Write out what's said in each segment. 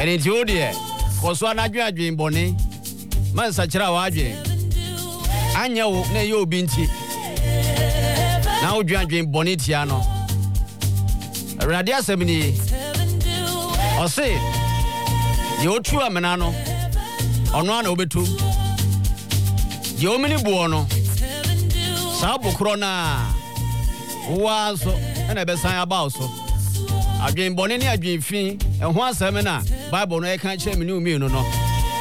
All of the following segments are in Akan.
Eni ti o de koso anadwen boni man sachira wa adwen anya wo na ye obi nti na odwen boni tia no awurade asem ni o se ye otu amena no ono ana obetu ye omini buo no sa bokro na wa so na be san aba so adwen boni ne adwen fin ho asem na bible no e kan kire me ni umi no no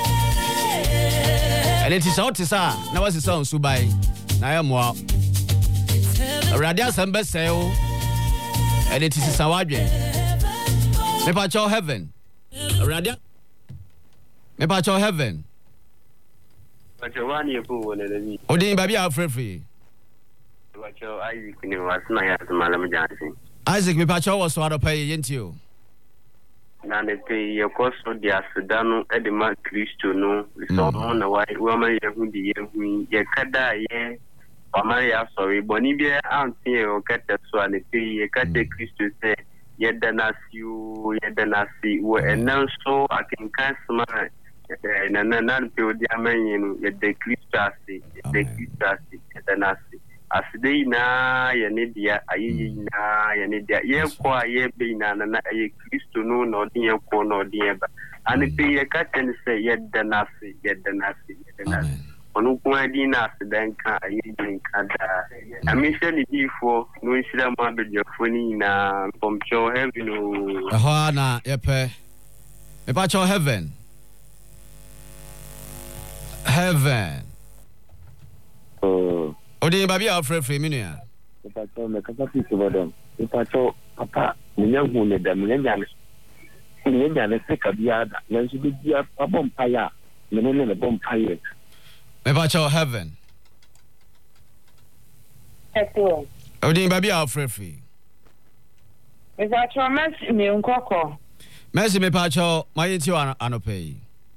ene ti sa otisa na wasisa on subai na ya moa awurade asem be seo ene ti sa wadwen me pa cho heaven awurade me pa cho heaven Wani ebu wole lebi. Odin babi afrefri. Wacho Isaac ni wasna ya malam jansi. Isaac me pa cho wo so adopai yentio. Na ne pe ye koso dia sudanu edema Kristo no so na wa ma yehudi yehu ye kada ye wa ya sorry boni bi antie o kete so ane pe ye kade Kristo se ye danasi wo enan so akinkan sma na pe odi amenyin ye de Kristo danasi aside na ye ne dia ayi na ye ne dia ye ko aye be na aye Kristo no no din ye ko no din ba ani pe ye ka ten se ye danasi onu ko adi na aside nka aye din ka da ami se ni bifo no nsira ma be jefo ni na pomcho heaven o ho na ye pe me pa cho heaven Odin babi afrefre minua. Ipacho me kasa piso bodom. Ipacho papa munyangu ne da munyanya ne se kabia da. Nansu bi dia abom paya. Menene ne bom paya. Me pacho heaven. Eto. Odin babi afrefre. Ipacho mes me nkoko. Messi me pacho mayenti anopai.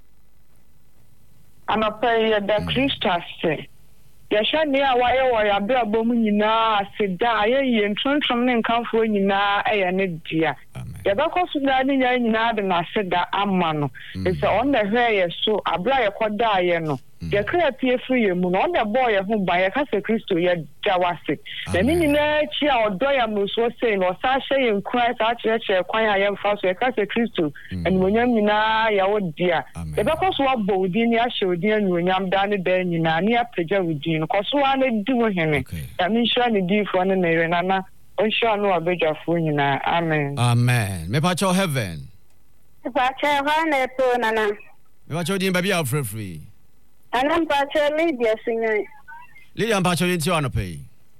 Anopai da Christus se. Yasha ni a waye wo ya be abom nyina aseda aye ntrontrom ne nkanfo nyina eye ne dia ye bekoso da ni nyina de na aseda amma no se on the hwe so abra ye koda ye no ye kra pie free ye mu no on the boy ye ho ba ye ka se Kristo ye dawase na ni nyina chi a odo ya muso sei no sa hye ye nkran sa kire kwan a ye mfa so ye ka se Kristo enwonyam nyina ya wo dia ye bekoso abo odi ni ahye odi enwonyam da ne da nyina ni apeja odi koso ane du hene ya mi sure ni di fo ne ne na on sure no abejafo nyina amen me pa cho heaven pa cho hane to nana me pa cho din baby afrefri anam pa cho Lydia pa cho yenti anopai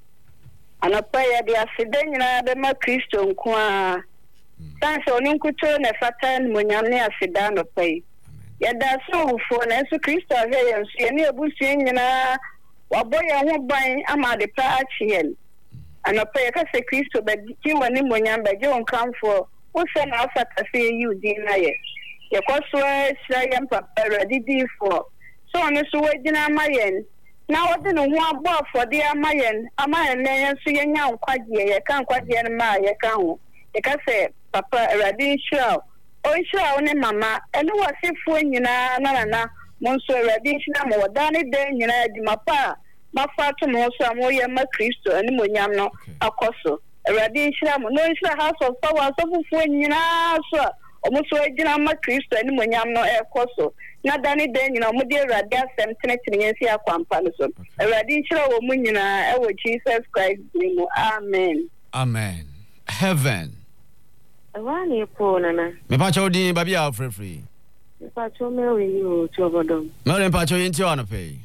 ya dia sidenya be ma Kristo nko a tanse oni nkuto ne fatan monyam ne asida anopai ya da so fo na so Kristo ave ye ne ebusu nyina waboya ho ban ama de pa achien anopai ka se Kristo be ki woni monyam be je onkanfo wo se na afata se yi din na ye koso sira yam papa ready for so on so we dina mayen na wode no ho abo afode amayen ne so yenya nkwaje ye kan nkwaje ne ma ye kan ho ye ka se papa ready sure o sure ne mama ene wasefo nyina na monso ready na mo wadane de nyina di mapa mafato mo so amoye ma Kristo ani monyam no akoso ready sure mo no sure house of power so fufu nyina so omuso ejina ma Kristo ani monyam no ekoso na dani de nyina mo de ready asem tenetene si akwampa no so ready sure wo mu nyina e wo Jesus Christ name amen heaven wani po nana me pa cho din babi afrefri me pa cho me we you to bodom me pa cho yenti anopai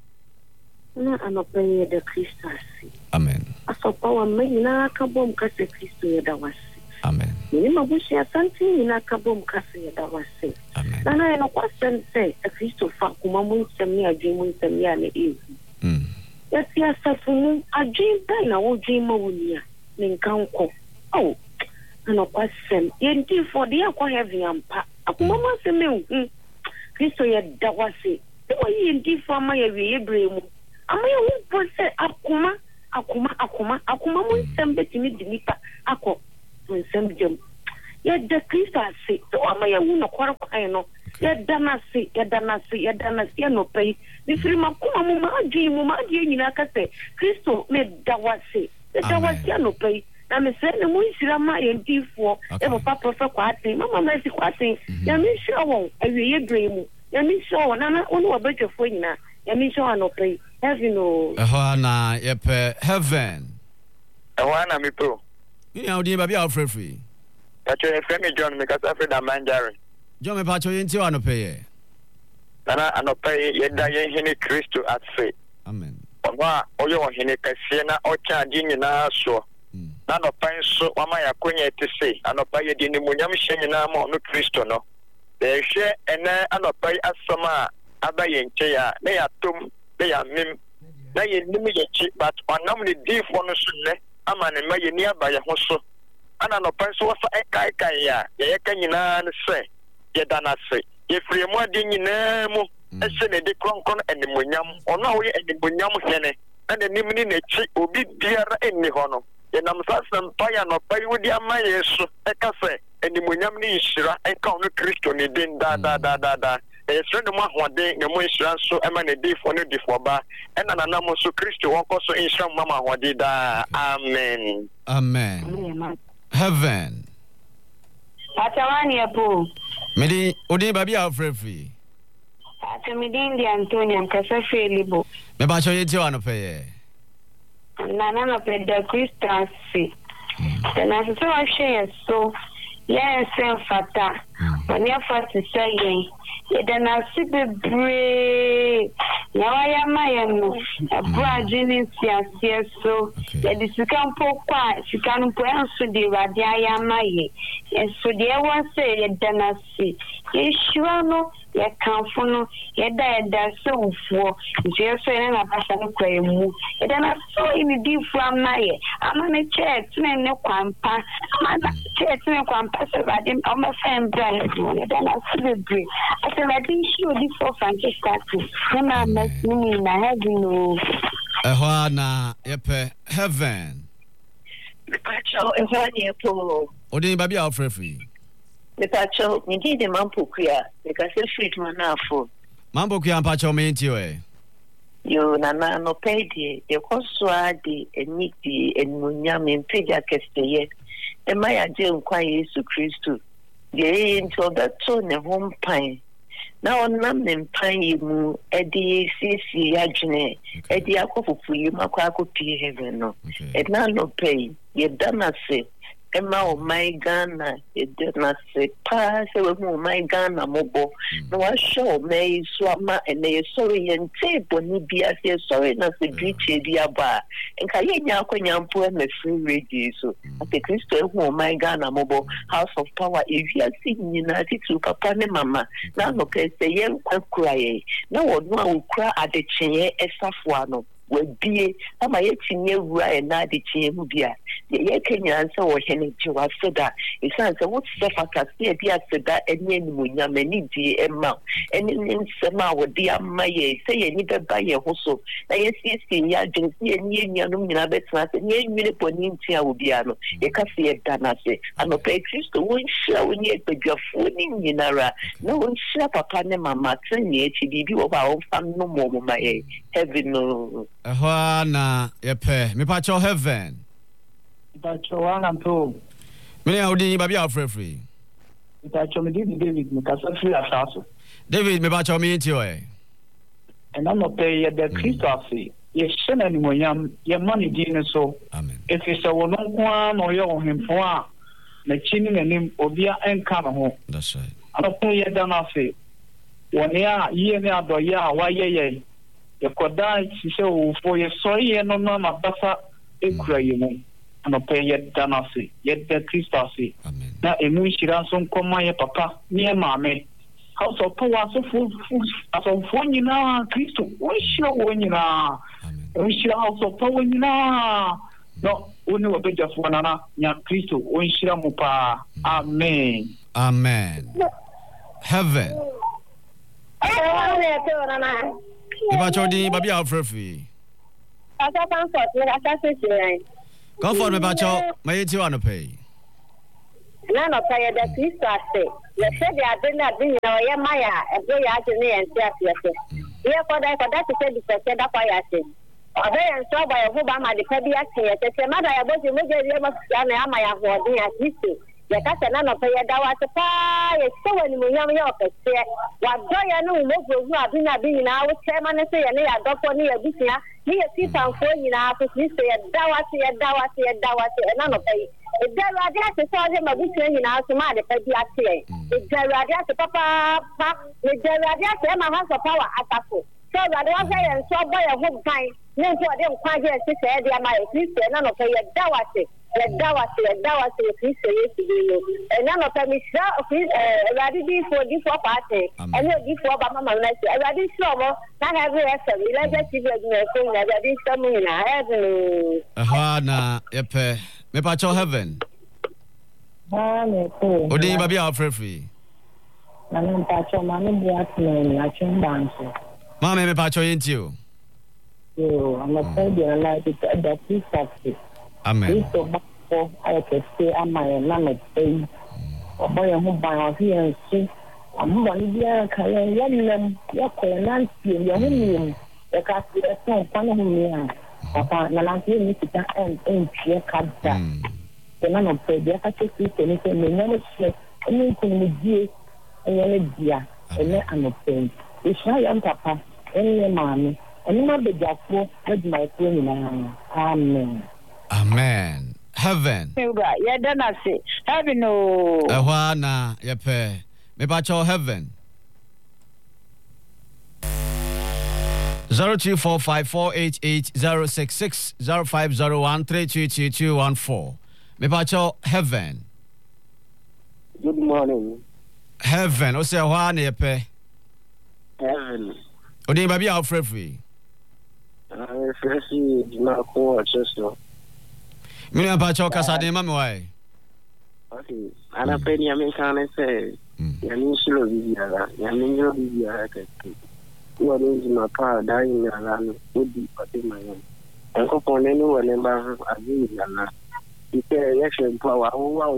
na anopai de Christus amen asopa wa me na ka bom ka se Kristo ya dawasi amen ni mabushi asante ni na ka bom ka se ya dawasi amen na no kwa sense Kristo fa kuma mun sami ajin mun sami ya ne ya ti asafu mun ajin ba na wo jin mawunia ni nkanko oh no kwa sem yenti for the akwa heaven ampa akuma ma se me Kristo ya dawasi o yenti for ma ya wie bremu ama ya wo pose akuma mun sem betimi dinipa akọ mun sem jem yɛda Kristo ase sɛ ɔma yɛhu nɔkware kwan no yɛda no ase yɛnɔpa yi mefiri makoma mu maadwene mu maadeɛ nyinaa ka sɛ Kristo meda wase anɔpa yi na mesɛ ne mu nhyira ma yɛndifoɔ papa prɔfɛ Kwaten mama Mercy Kwaten nyame nhyira wɔn awieyɛ berɛ mu nyame nhyira wɔn nana wo ne wɔbɛdwafoɔ nyinaa nyame nhyira wɔn anɔpa yi heaven o ɛhɔ na yɛpɛ heaven ɛhɔ na mepro yɛnya wodin baabi a wofrɛfiri Pacho Femi John mekasa fre da manjare. John me pacho yenti wa no peye. Nana anope yeda ye hene Kristo atse. Amen. Owa oyo hene kase na ocha adi nyina so. Na no pan so wama yakonya etese anopa ye di ni munyam hye nyina ma no Kristo no. De hwe ene anopa asoma abaye nche ya na ya tom na ya mem na ye nim ye chi but onam ne difo no so ne ama ne ma ye ni abaye ho so. Ana no pan so wasa ekai ya ye ka nyina ne se ye dana se ye free mu ade nyina mu ese ne de kronkron animonyam ono a wo ye animonyam hene na ne nim ni na chi obi biara enni ho no ye nam sasem pa ya no pa wodi ama ye so eka se animonyam ni nhira eka ono Kristo ne den da ye sre de mu ahode ne mu nhira so ema ne difo ne difo ba ena nana mo so Kristo won ko so nhira mama ahode da amen heaven Atawani apo medi odi babi a frefri Atamidi ndi Antonia mkasa Felibo me ba cho yeti wa no peye nana no pe de Christasi na se wa hwe so ye se fata wani afati sayen yedana sibebre yawaya mayeno abradini siasie so yedisikampo kwa sikanpo enso de wade ayamaye enso de wonse yedana si yeshua no yekanfo no yeda so ufo njeso ene na pasa no kwemu yedana so ini difu amaye amane church ne kwampa amana church ne kwampa se wade o ma fembra yedana sibebre I think she would be for Francisco. Na heaven. Na yepe heaven. Pacho evani po. Odin babi a frefri. Me pacho me di de mampo kuya. Me ka se street manafo. Mampo kuya pacho me nti we. Yo nana no pedi e koswa di eniti enmunya me peja kesteye. E maya je nkwa Yesu Kristo. Ye into that to ne home pine. Now nam ne mpan yi mu edi sisi adwene edi akofufu yi makwa akopie heaven no na no pay ye dana se ema o my Ghana ye dana se pa se we mu my Ghana mobo no wa show me so ama ene sorry yen table ni bia se sorry na se biche bia ba enka ye nya akonya mpo e me free radio so ate Kristo e hu my Ghana mobo house of power e via sinyina titu papa ne mama na no pe se ye kwakura ye na wo no a wo kura adecheye esafo ano wabie ama yetinye wura e na adecheye mu bia ye kenya nsa wo hene jiwa seda isanse wo sefaka se bia seda eni munya mani die emma eni nsema wo dia maye se ye ni beba ye hoso na ye sisi ya jinsi eni enyanum nyina betena se ni enwile poni ntia wo bia no ye ka se ye danase ano pe Kristo wo nhia wo ni egbadwafo ni nyinara na wo nhia papa ne mama tanye echi bibi wo ba wo fam no mo maye heaven no na yepe me pa cho heaven Pacho wana mpo. Mene audi babi a frefri. Pacho me David me kasa free asaso. David me pacho me nti o e. Ena no pe ye de Kristo afi. Ye shena ni monyam ye mani di ne so. Amen. Efi se wono kwa no ye ohemfo a na chini nanim obia enka no ho. That's right. Ano ko ye da na afi. Woni a ye ne adoye a wa ye ye koda sise ofo ye so ye no na basa ekura ye mu. No pay yet danasi, yet the Christasi. Now a mushira son come my papa, near mammy. House of power so full as of one you know, Christo. What sure when you know? We shall house of power you know. No, only a bit of one another, ya Christo, when shiramupa. Amen. Amen. Heaven. Ibachodi, baby, out for free. I Comfort me bacho, may you want to pay. na no pay the Christ ase ye said the adena bin na ye maya e bo ya ase ne ente ase ye ko da to say the say da kwa ya ase obe en so ba ye ho ba ma de pa bi ase ye say mada ya bo se mo je ye ma na ama ya ho de ya Christ ye ka se na no pay da wa se pa ye so wani mo nyam ye opese wa do ye no mo gogu aduna bin na wo che ma ne se ye ne ya dopo ne ya bisia ni ye si tanfo nyina ko Christ ye da wa se na no pay Ederade ase so je mabutu nyina so ma de pa bi ase ederade ase papa ederade ase ma ha so power atako so ederade wa say en so boy e ho ban ne nso de nkwa je se se de ama e Kristo na no pay dawase Kristo Yesu bi na no pay mi sha ederade bi for party ene di for ba mama na se ederade sure mo na have ese mi la je ti bi na so na ederade so mu na ha na yepe me pa cho heaven odi baby free na me pa cho ma me bua tne na chimbanso ma me pa cho yentio I'm afraid you're like that is sexy. Amen. So I can say am I na say boy who by here see I'm one year can yan ya ko nan ti ya hunu ya ka see so pan hunu papa na na ti ni kita en pie kadda na no pe dia ka se ni se me na se ni ko ni die ene dia ene anopen isha ya papa ene mami Amen. Amen. Heaven. Yeah, then I say, heaven, no. Ahwana, yepe. Me bacho heaven. 0245488066 0501322214. Me bacho heaven. Good morning. Heaven. O say ahwana yepe. Heaven. Odi baby free. Freshie, not cool, just so. Mina bacho kasade mami why? Okay. Ana penny American say, Yamin Shilo Vivia, Yamin Vivia, you are in my car dying around would be putting my own. And upon anyone member of Avila, you say, actually, power, wow,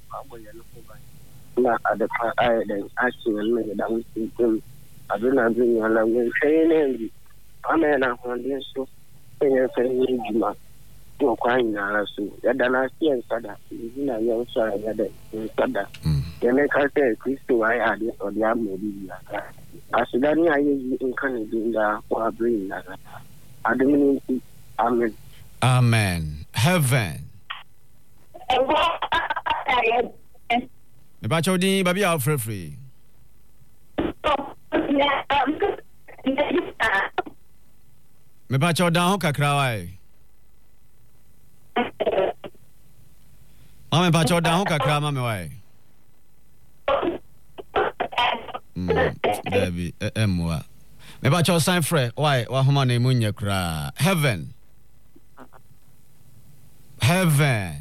not at the car, I then asking and made that we see them. I do not bring a long training. Amen. I'm on this so. Juma. To crying now, so that I see and sada. You know, you also had it in sada. Then I can't say Christo, I had it or the army. As Danny, I use in Canada or bring that. I don't mean Amen. Amen. Heaven. The Bachodi, baby, out free. Me bacho down kakra wai. Mama bacho down kakra mama wai. Baby, emwa. Me bacho sign free. Why? Wa homa na munye kra. Heaven. Heaven.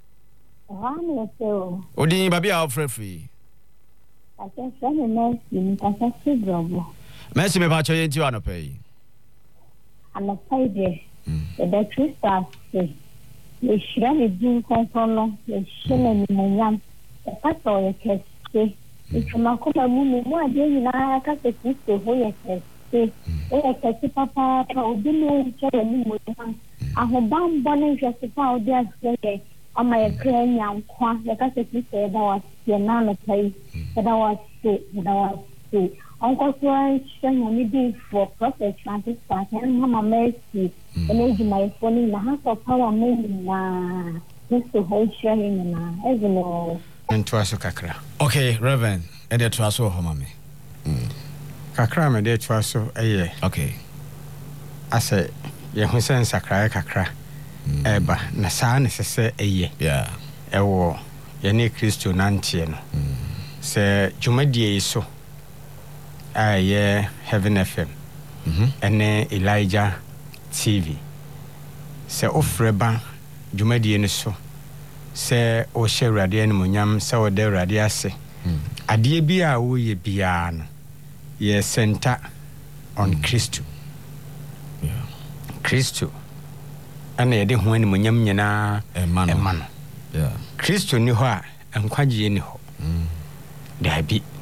Odi baby out free. I can send a message. I can see trouble. Messi me bacho yenti wa no pay. I'm afraid the Christ say, the Shirley Jim Consono, the Shilling Muyam, the Pastor, the say, if you are coming, what do you like? I can say, who you can say, oh, I can Papa, or do you know, I have bound bonnet just about their say, on my cranium, the Catholic said, that was your nana place, that I was sick, that I was sick. Uncle Swan, showing for Prophet Francis, and Mama Mercy, and age my phone in the house of power, maybe just to hold sharing as you know. And Twaso Kakra. Okay, Reverend, and the Twaso Homami. Kakra, my dear Twaso, a year. Okay. I say, Yahusen Sakra Kakra, Eba, Nasan is a year. Yeah. A war, Yanni Christo Nantiano. Say, Jumadi so. Heaven FM and Elijah TV. Say Ofreba Jumadi so. Say O share Radian Munyam, Sawa de Radiase. Adie bia wo ye biano. Ye center on Christo. Yeah. Christo. And ye de when Munyam yana emano. Yeah. Christo ni ho a nkwagye ni hɔ daabi